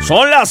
Son las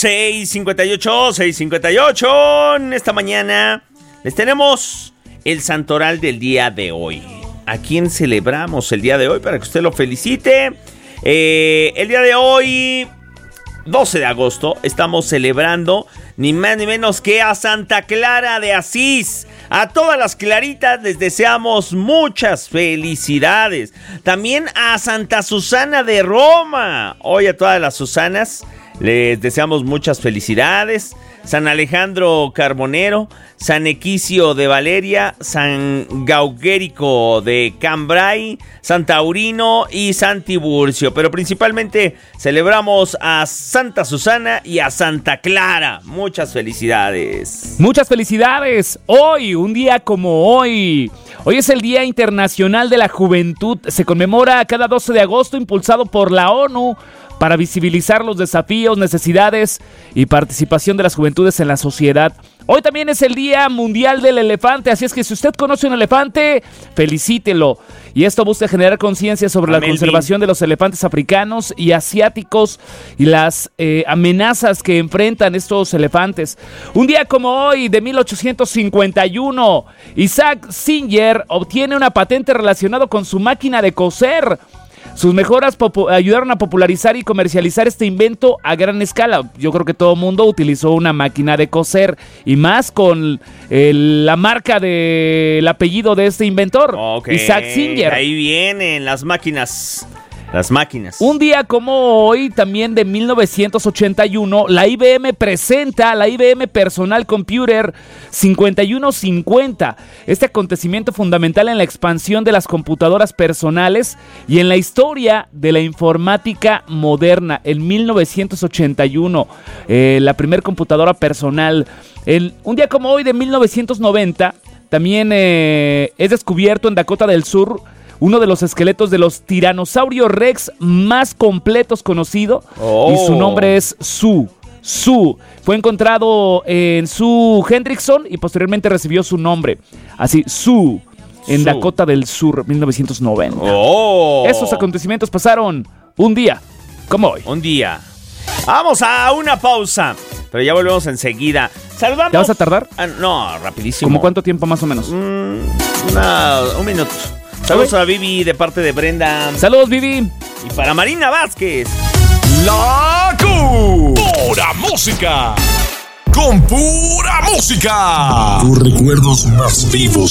6:58. En esta mañana les tenemos el santoral del día de hoy. ¿A quién celebramos el día de hoy para que usted lo felicite? El día de hoy, 12 de agosto, estamos celebrando ni más ni menos que a Santa Clara de Asís. A todas las claritas les deseamos muchas felicidades. También a Santa Susana de Roma. Hoy a todas las Susanas les deseamos muchas felicidades. San Alejandro Carbonero, San Equicio de Valeria, San Gaugérico de Cambrai, San Taurino y San Tiburcio. Pero principalmente celebramos a Santa Susana y a Santa Clara. Muchas felicidades. Muchas felicidades. Hoy, un día como hoy. Hoy es el Día Internacional de la Juventud. Se conmemora cada 12 de agosto, impulsado por la ONU, para visibilizar los desafíos, necesidades y participación de las juventudes en la sociedad. Hoy también es el Día Mundial del Elefante, así es que si usted conoce un elefante, felicítelo. Y esto busca generar conciencia sobre la conservación de los elefantes africanos y asiáticos y las amenazas que enfrentan estos elefantes. Un día como hoy, de 1851, Isaac Singer obtiene una patente relacionada con su máquina de coser. Sus mejoras ayudaron a popularizar y comercializar este invento a gran escala. Yo creo que todo el mundo utilizó una máquina de coser, y más con la marca del apellido de este inventor, Isaac Singer. Ahí vienen las máquinas. Las máquinas. Un día como hoy, también de 1981, la IBM presenta la IBM Personal Computer 5150. Este acontecimiento fundamental en la expansión de las computadoras personales y en la historia de la informática moderna. En 1981, la primer computadora personal. Un día como hoy, de 1990, también es descubierto en Dakota del Sur uno de los esqueletos de los tiranosaurios rex más completos conocido, y su nombre es Sue. Fue encontrado en Sue Hendrickson y posteriormente recibió su nombre. Así, Sue, en Dakota del Sur, 1990. Esos acontecimientos pasaron un día como hoy. Un día. Vamos a una pausa, pero ya volvemos enseguida. Saludamos. ¿Te vas a tardar? No, rapidísimo. ¿Cómo cuánto tiempo más o menos? Un minuto. Saludos a Vivi de parte de Brenda. Saludos, Vivi. Y para Marina Vázquez. La pura música. Con pura música. Tus recuerdos más vivos.